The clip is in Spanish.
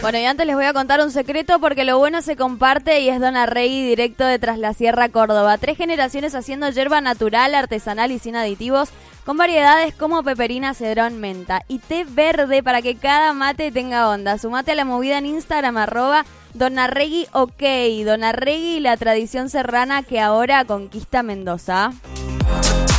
Bueno, y antes les voy a contar un secreto porque lo bueno se comparte y es Don Arregui directo de Tras la Sierra, Córdoba. 3 generaciones haciendo yerba natural, artesanal y sin aditivos, con variedades como peperina, cedrón, menta y té verde para que cada mate tenga onda. Sumate a la movida en Instagram, @Donarregui OK. Don Arregui, la tradición serrana que ahora conquista Mendoza.